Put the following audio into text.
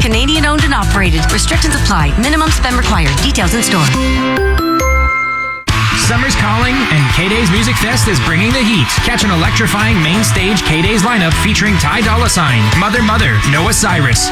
Canadian owned and operated. Restrictions apply. Minimum spend required. Details in store. Summer's calling, and K-Days Music Fest is bringing the heat. Catch an electrifying main stage K-Days lineup featuring Ty Dolla $ign, Mother, Noah Cyrus,